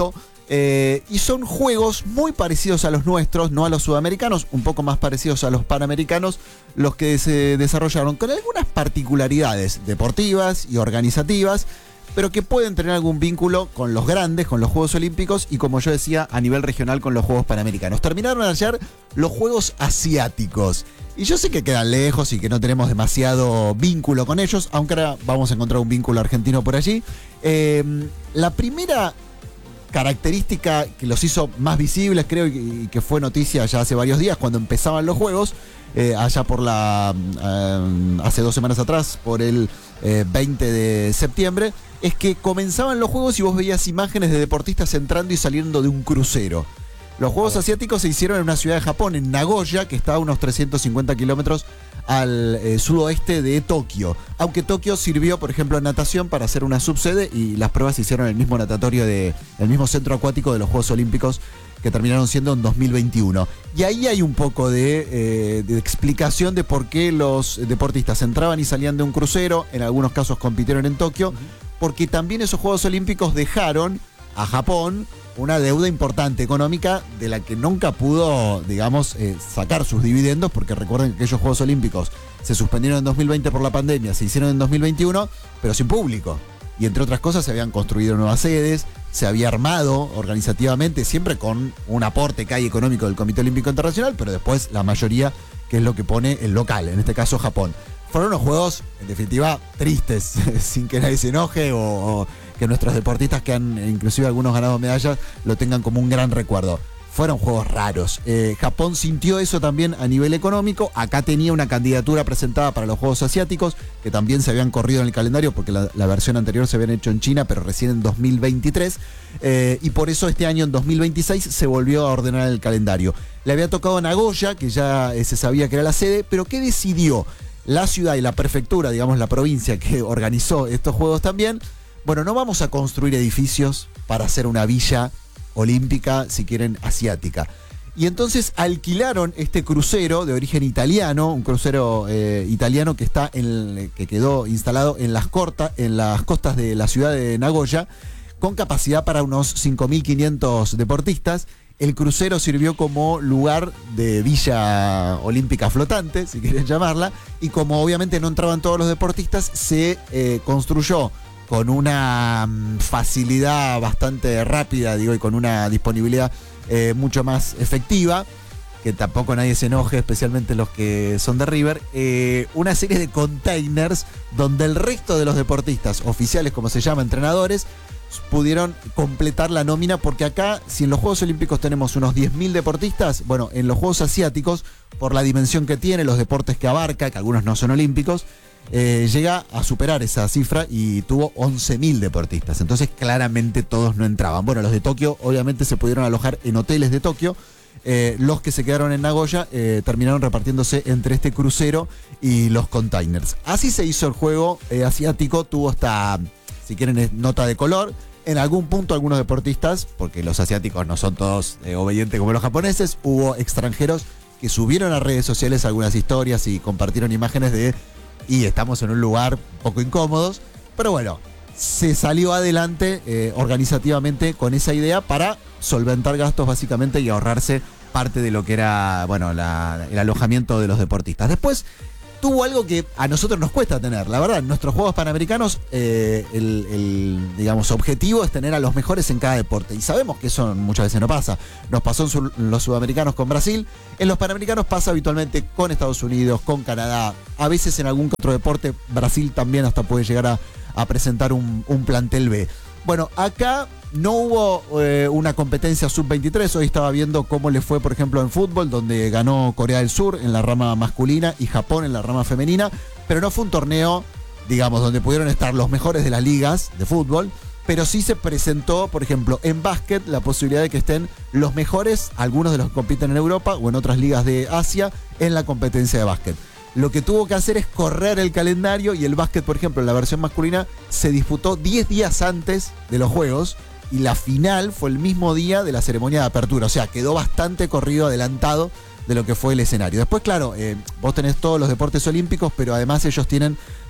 Eh, y son juegos muy parecidos a los nuestros, no a los sudamericanos, un poco más parecidos a los panamericanos, los que se desarrollaron con algunas particularidades deportivas y organizativas, pero que pueden tener algún vínculo con los grandes, con los Juegos Olímpicos y, como yo decía, a nivel regional con los Juegos Panamericanos. Terminaron ayer los Juegos Asiáticos. Y yo sé que quedan lejos y que no tenemos demasiado vínculo con ellos, aunque ahora vamos a encontrar un vínculo argentino por allí. Eh, la primera característica que los hizo más visibles, creo, y que fue noticia ya hace varios días, cuando empezaban los Juegos, eh, allá por la, eh, hace dos semanas atrás, por el eh, veinte de septiembre, es que comenzaban los Juegos y vos veías imágenes de deportistas entrando y saliendo de un crucero. Los Juegos Asiáticos se hicieron en una ciudad de Japón, en Nagoya, que está a unos trescientos cincuenta kilómetros al eh, sudoeste de Tokio. Aunque Tokio sirvió, por ejemplo, en natación para hacer una subsede y las pruebas se hicieron en el mismo natatorio, de, el mismo centro acuático de los Juegos Olímpicos, que terminaron siendo en dos mil veintiuno. Y ahí hay un poco de, eh, de explicación de por qué los deportistas entraban y salían de un crucero, en algunos casos compitieron en Tokio, porque también esos Juegos Olímpicos dejaron a Japón una deuda importante económica de la que nunca pudo, digamos, eh, sacar sus dividendos, porque recuerden que aquellos Juegos Olímpicos se suspendieron en dos mil veinte por la pandemia, se hicieron en dos mil veintiuno, pero sin público. Y entre otras cosas se habían construido nuevas sedes, se había armado organizativamente, siempre con un aporte que hay económico del Comité Olímpico Internacional, pero después la mayoría, que es lo que pone el local, en este caso Japón. Fueron unos juegos, en definitiva, tristes, sin que nadie se enoje o, o que nuestros deportistas que han, inclusive algunos ganado medallas, lo tengan como un gran recuerdo. Fueron juegos raros. Eh, Japón sintió eso también a nivel económico. Acá tenía una candidatura presentada para los Juegos Asiáticos, que también se habían corrido en el calendario, porque la, la versión anterior se habían hecho en China, pero recién en dos mil veintitrés. Eh, y por eso este año, en dos mil veintiséis, se volvió a ordenar el calendario. Le había tocado a Nagoya, que ya eh, se sabía que era la sede, pero ¿qué decidió la ciudad y la prefectura, digamos la provincia que organizó estos Juegos también? Bueno, no vamos a construir edificios para hacer una villa olímpica, si quieren, asiática. Y entonces alquilaron este crucero de origen italiano, un crucero eh, italiano que está en, que quedó instalado en las, corta, en las costas de la ciudad de Nagoya, con capacidad para unos cinco mil quinientos deportistas. El crucero sirvió como lugar de villa olímpica flotante, si quieren llamarla, y como obviamente no entraban todos los deportistas, se eh, construyó con una facilidad bastante rápida, digo, y con una disponibilidad eh, mucho más efectiva, que tampoco nadie se enoje, especialmente los que son de River, eh, una serie de containers donde el resto de los deportistas, oficiales como se llama, entrenadores, pudieron completar la nómina, porque acá, si en los Juegos Olímpicos tenemos unos diez mil deportistas, bueno, en los Juegos Asiáticos, por la dimensión que tiene, los deportes que abarca, que algunos no son olímpicos, Eh, llega a superar esa cifra y tuvo once mil deportistas. Entonces claramente todos no entraban. Bueno, los de Tokio obviamente se pudieron alojar en hoteles de Tokio. Eh, los que se quedaron en Nagoya eh, terminaron repartiéndose entre este crucero y los containers. Así se hizo el juego eh, asiático. Tuvo hasta, si quieren, nota de color. En algún punto algunos deportistas, porque los asiáticos no son todos eh, obedientes como los japoneses, hubo extranjeros que subieron a redes sociales algunas historias y compartieron imágenes de y estamos en un lugar poco incómodos, pero bueno, se salió adelante eh, organizativamente con esa idea para solventar gastos básicamente y ahorrarse parte de lo que era, bueno, la, el alojamiento de los deportistas. Después tuvo algo que a nosotros nos cuesta tener, la verdad, en nuestros Juegos Panamericanos eh, el, el, digamos, objetivo es tener a los mejores en cada deporte, y sabemos que eso muchas veces no pasa. Nos pasó en, su, en los sudamericanos con Brasil, en los panamericanos pasa habitualmente con Estados Unidos, con Canadá, a veces en algún otro deporte. Brasil también hasta puede llegar a, a presentar un, un plantel B. Bueno, acá no hubo eh, una competencia sub veintitrés. Hoy estaba viendo cómo le fue, por ejemplo, en fútbol, donde ganó Corea del Sur en la rama masculina y Japón en la rama femenina, pero no fue un torneo, digamos, donde pudieron estar los mejores de las ligas de fútbol, pero sí se presentó, por ejemplo, en básquet, la posibilidad de que estén los mejores, algunos de los que compiten en Europa o en otras ligas de Asia, en la competencia de básquet. Lo que tuvo que hacer es correr el calendario, y el básquet, por ejemplo, en la versión masculina, se disputó diez días antes de los Juegos, y la final fue el mismo día de la ceremonia de apertura. O sea, quedó bastante corrido, adelantado de lo que fue el escenario. Después, claro, eh, vos tenés todos los deportes olímpicos, pero además ellos tienen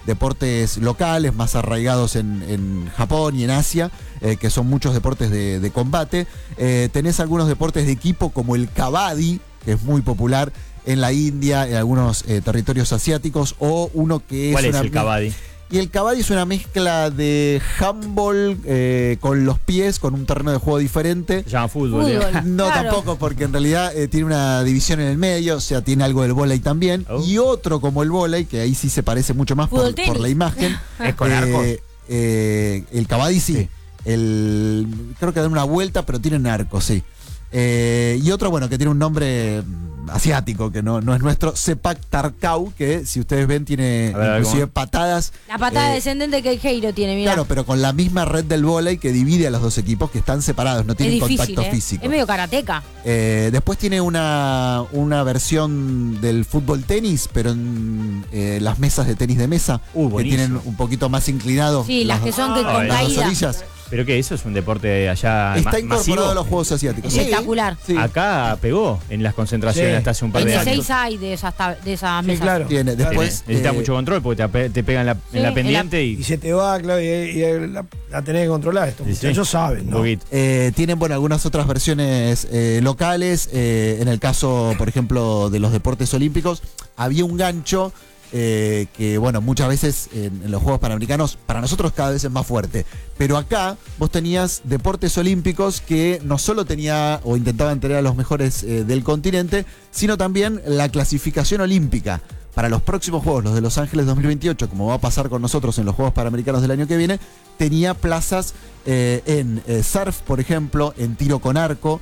deportes locales más arraigados en, en Japón y en Asia, eh, que son muchos deportes de, de combate. Eh, tenés algunos deportes de equipo como el kabaddi, que es muy popular en la India, en algunos eh, territorios asiáticos, o uno que es... ¿Cuál es una el kabaddi? Y el kabaddi es una mezcla de handball eh, con los pies, con un terreno de juego diferente. Se llama fútbol. Fútbol. ¿eh? No, Claro. tampoco, porque en realidad eh, tiene una división en el medio, o sea, tiene algo del vóley también. Oh. Y otro como el vóley, que ahí sí se parece mucho más Fútbol por, tenis. por la imagen. ¿Es con Eh, arcos? eh, el kabaddi sí. Sí. El, creo que dan una vuelta, pero tienen arcos, sí. Eh, y otro, bueno, que tiene un nombre mm, asiático, que no, no es nuestro, Sepak Takraw, que si ustedes ven tiene A ver, inclusive ¿cómo? patadas. La patada eh, descendente que Keiro tiene, mira. Claro, pero con la misma red del vóley que divide a los dos equipos, que están separados, no es tienen difícil, contacto ¿eh? físico. Es medio karateca. Eh, después tiene una, una versión del fútbol tenis, pero en eh, las mesas de tenis de mesa, Uh, que buenísimo. tienen un poquito más inclinado. Sí, las que son que Ah, con las las dos caída. orillas. ¿Pero qué? ¿Eso es un deporte allá Está ma- incorporado masivo? a los Juegos Asiáticos. Sí, Espectacular. sí. Acá pegó en las concentraciones Sí. hasta hace un par de veintiséis años. hay de esas, tab- de esas Sí, mesas. claro. Tiene, después, Tiene- necesita eh, mucho control porque te, ape- te pega en la, Sí, en la en pendiente Y y... se te va, claro, y, y la, la tenés que controlar. Estos Sí, sí. muchachos saben, Un ¿no? poquito. Eh, tienen, bueno, algunas otras versiones eh, locales. Eh, en el caso, por ejemplo, de los deportes olímpicos, había un gancho eh, que, bueno, muchas veces en, en los Juegos Panamericanos, para nosotros cada vez es más fuerte. Pero acá vos tenías deportes olímpicos que no solo tenía o intentaban tener a los mejores eh, del continente, sino también la clasificación olímpica. Para los próximos Juegos, los de Los Ángeles dos mil veintiocho, como va a pasar con nosotros en los Juegos Panamericanos del año que viene, tenía plazas eh, en eh, surf, por ejemplo, en tiro con arco,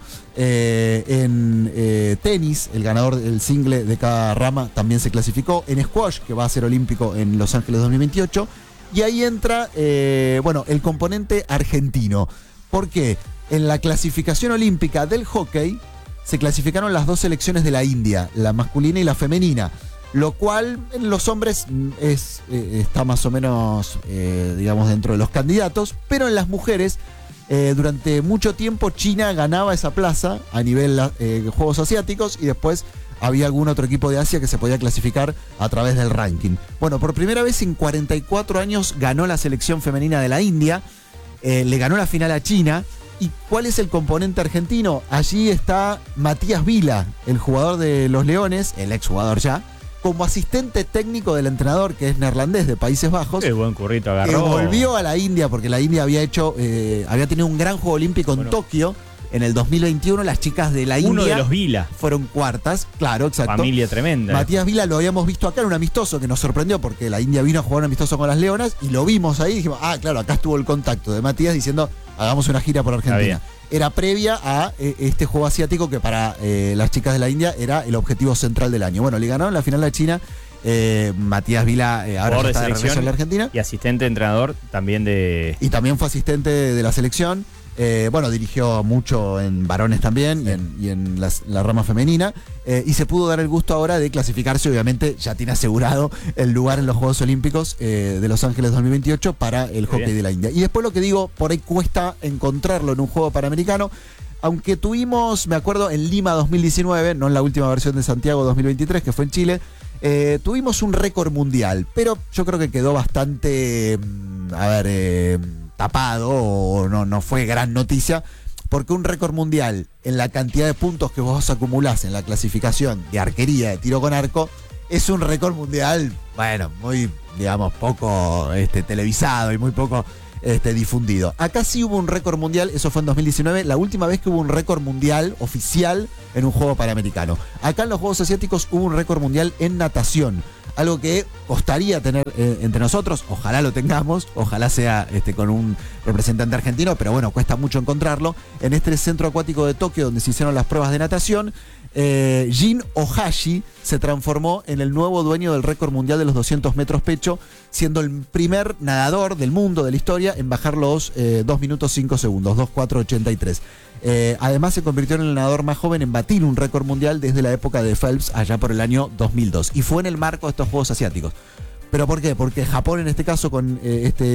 eh, en eh, tenis, el ganador del single de cada rama también se clasificó, en squash, que va a ser olímpico en Los Ángeles dos mil veintiocho, y ahí entra, eh, bueno, el componente argentino. ¿Por qué? En la clasificación olímpica del hockey se clasificaron las dos selecciones de la India, la masculina y la femenina. Lo cual en los hombres mm, es, eh, está más o menos, eh, digamos, dentro de los candidatos, pero en las mujeres, eh, durante mucho tiempo China ganaba esa plaza a nivel eh, Juegos Asiáticos y después había algún otro equipo de Asia que se podía clasificar a través del ranking. Bueno, por primera vez en cuarenta y cuatro años ganó la selección femenina de la India, eh, le ganó la final a China. ¿Y cuál es el componente argentino? Allí está Matías Vila, el jugador de los Leones, el exjugador ya, como asistente técnico del entrenador, que es neerlandés de Países Bajos, Qué buen currito que agarró. volvió a la India, porque la India había hecho, eh, había tenido un gran juego olímpico en Bueno. Tokio en el dos mil veintiuno. Las chicas de la Uno India de los Vila. fueron cuartas, claro, exacto. Familia tremenda. Matías Vila lo habíamos visto acá en un amistoso que nos sorprendió porque la India vino a jugar un amistoso con las Leonas y lo vimos ahí y dijimos, ah, claro, acá estuvo el contacto de Matías diciendo, hagamos una gira por Argentina. bien. Era previa a eh, este juego asiático que para eh, las chicas de la India era el objetivo central del año. Bueno, le ganaron la final a China. Eh, Matías Vila eh, ahora Jugador ya de está de regreso selección en la Argentina. Y asistente entrenador también de... Y también fue asistente de la selección. Eh, bueno, dirigió mucho en varones también y en, y en las- la rama femenina. Eh, y se pudo dar el gusto ahora de clasificarse. Obviamente ya tiene asegurado el lugar en los Juegos Olímpicos eh, de Los Ángeles dos mil veintiocho para el hockey bien. de la India. Y después lo que digo, por ahí cuesta encontrarlo en un juego panamericano. Aunque tuvimos, me acuerdo, en Lima dos mil diecinueve, no en la última versión de Santiago dos mil veintitrés, que fue en Chile, eh, tuvimos un récord mundial, pero yo creo que quedó bastante, mm, a ver, eh, tapado o no, no fue gran noticia, porque un récord mundial en la cantidad de puntos que vos acumulás en la clasificación de arquería, de tiro con arco, es un récord mundial, bueno, muy, digamos, poco este, televisado y muy poco este, difundido. Acá sí hubo un récord mundial, eso fue en dos mil diecinueve, la última vez que hubo un récord mundial oficial en un juego panamericano. Acá en los Juegos Asiáticos hubo un récord mundial en natación, algo que costaría tener eh, entre nosotros, ojalá lo tengamos, ojalá sea este, con un representante argentino, pero bueno, cuesta mucho encontrarlo. En este centro acuático de Tokio, donde se hicieron las pruebas de natación, eh, Jin Ohashi se transformó en el nuevo dueño del récord mundial de los doscientos metros pecho, siendo el primer nadador del mundo, de la historia, en bajar los eh, dos minutos cinco segundos, dos cuatro ochenta y tres. Eh, además se convirtió en el nadador más joven en batir un récord mundial desde la época de Phelps, allá por el año dos mil dos. Y fue en el marco de estos Juegos Asiáticos. ¿Pero por qué? Porque Japón, en este caso, con eh, este